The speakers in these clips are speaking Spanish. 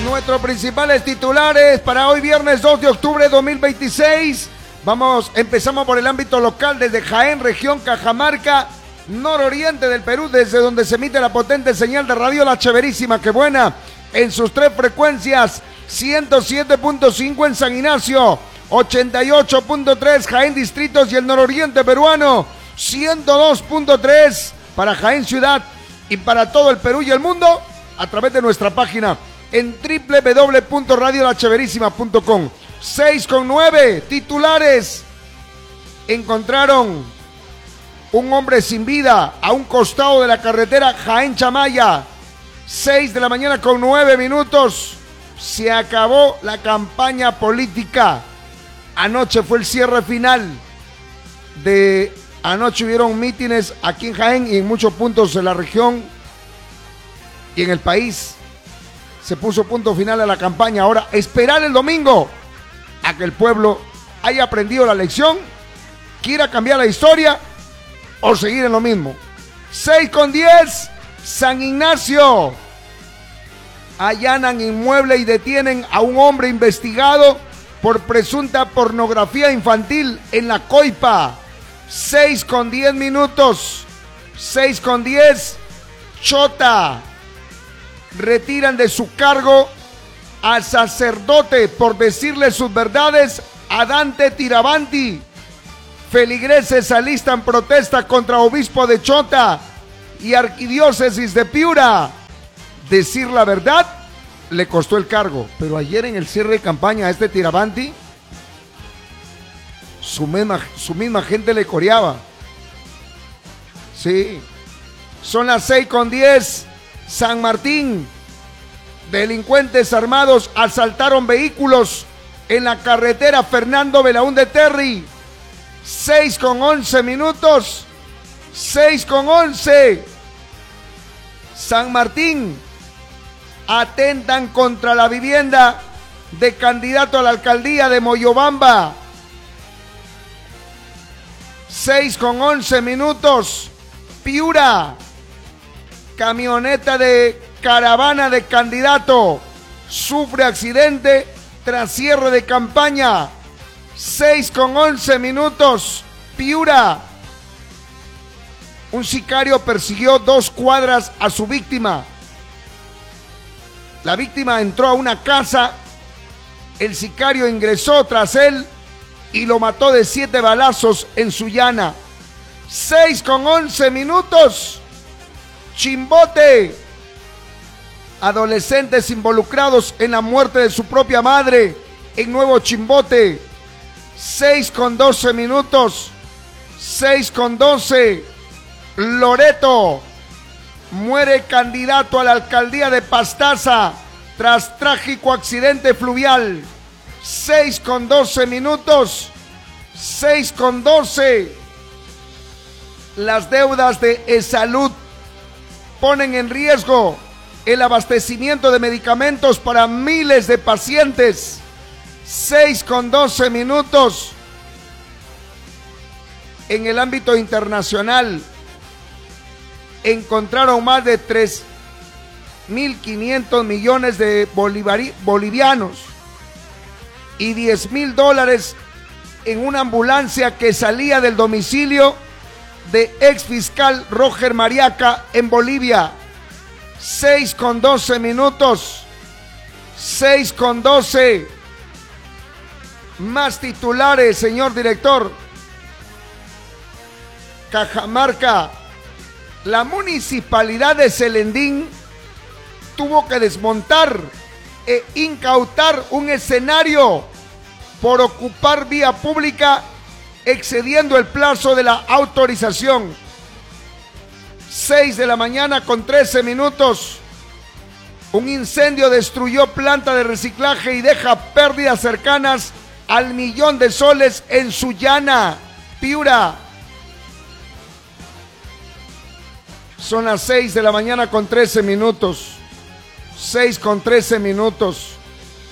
Nuestros principales titulares para hoy viernes 2 de octubre de 2026. Empezamos por el ámbito local desde Jaén, región Cajamarca, nororiente del Perú, desde donde se emite la potente señal de radio La Chéverísima, que buena, en sus 3 frecuencias, 107.5 en San Ignacio, 88.3 Jaén Distritos y el nororiente peruano, 102.3 para Jaén Ciudad y para todo el Perú y el mundo a través de nuestra página en www.radiolacheverísima.com. 6:9 titulares. Encontraron un hombre sin vida a un costado de la carretera Jaén-Chamaya. 6:09 a.m. Se acabó la campaña política. Anoche fue el cierre final anoche hubieron mítines aquí en Jaén y en muchos puntos de la región y en el país. Se puso punto final a la campaña. Ahora, esperar el domingo a que el pueblo haya aprendido la lección, quiera cambiar la historia o seguir en lo mismo. 6:10, San Ignacio. Allanan inmueble y detienen a un hombre investigado por presunta pornografía infantil en La Coipa. 6:10. 6:10, Chota. Retiran de su cargo al sacerdote por decirle sus verdades a Dante Tirabanti. Feligreses alistan protesta contra obispo de Chota y arquidiócesis de Piura. Decir la verdad le costó el cargo, pero ayer en el cierre de campaña a este Tirabanti, su misma gente le coreaba. Sí, son las 6:10. San Martín. Delincuentes armados asaltaron vehículos en la carretera Fernando Belaúnde Terry. 6:11. 6:11. San Martín. Atentan contra la vivienda de candidato a la alcaldía de Moyobamba. 6:11. Piura. Camioneta de caravana de candidato sufre accidente tras cierre de campaña. 6:11. Piura. Un sicario persiguió 2 cuadras a su víctima. La víctima entró a una casa, el sicario ingresó tras él y lo mató de 7 balazos en Sullana. 6:11. Chimbote. Adolescentes involucrados en la muerte de su propia madre en Nuevo Chimbote. 6:12. 6:12. Loreto. Muere candidato a la alcaldía de Pastaza tras trágico accidente fluvial. 6:12. 6:12. Las deudas de E-Salud ponen en riesgo el abastecimiento de medicamentos para miles de pacientes. 6:12. En el ámbito internacional, encontraron más de 3.500 millones de bolivianos y $10,000 en una ambulancia que salía del domicilio de ex fiscal Roger Mariaca en Bolivia. 6:12. 6:12. Más titulares, señor director. Cajamarca. La municipalidad de Celendín tuvo que desmontar e incautar un escenario por ocupar vía pública excediendo el plazo de la autorización. 6:13 a.m. Un incendio destruyó planta de reciclaje y deja pérdidas cercanas al $1.000.000 en Sullana, Piura. Son las 6:13 a.m. 6:13 a.m.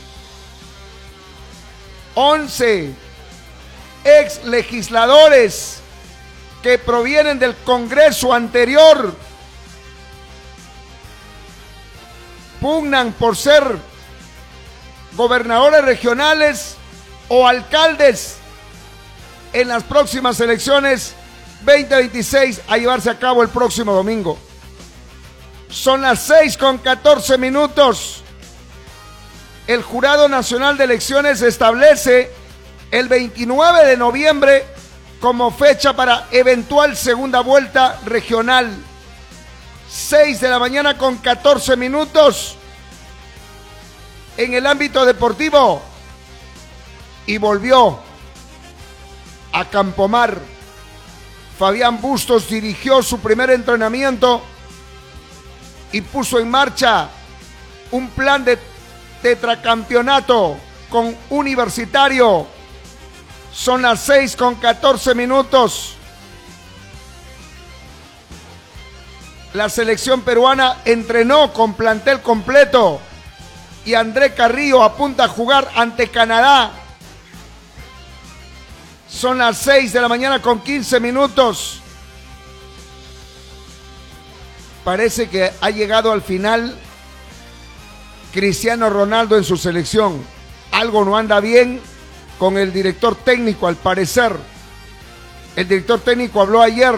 11 ex legisladores que provienen del Congreso anterior pugnan por ser gobernadores regionales o alcaldes en las próximas elecciones 2026 a llevarse a cabo el próximo domingo. Son las 6:14. El Jurado Nacional de Elecciones establece el 29 de noviembre como fecha para eventual segunda vuelta regional. 6:14 en el ámbito deportivo. Y volvió a Campomar. Fabián Bustos dirigió su primer entrenamiento y puso en marcha un plan de tetracampeonato con Universitario. Son las 6:14. La selección peruana entrenó con plantel completo y André Carrillo apunta a jugar ante Canadá. Son las 6:15. Parece que ha llegado al final Cristiano Ronaldo en su selección. Algo no anda bien con el director técnico, al parecer. El director técnico habló ayer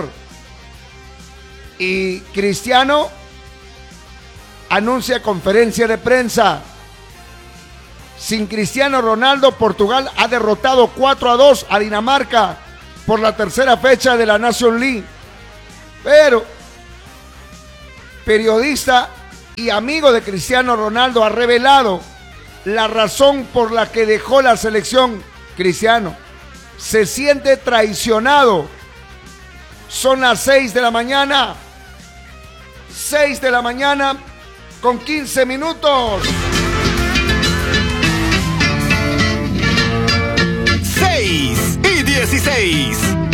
y Cristiano anuncia conferencia de prensa. Sin Cristiano Ronaldo, Portugal ha derrotado 4-2 a Dinamarca por la tercera fecha de la Nations League. Pero periodista y amigo de Cristiano Ronaldo ha revelado la razón por la que dejó la selección. Cristiano se siente traicionado. Son las 6:15. 6:16.